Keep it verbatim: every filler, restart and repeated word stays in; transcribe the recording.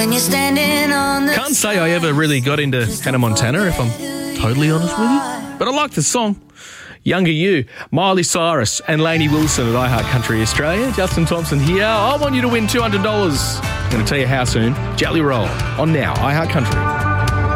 when you're standing on the Can't say I ever really got into Hannah Montana, if I'm totally honest with you. But I like the song. Younger You, Miley Cyrus and Lainey Wilson at iHeart Country Australia. Justin Thompson here. I want you to win two hundred dollars. I'm going to tell you how soon. Jelly Roll on now, iHeart Country.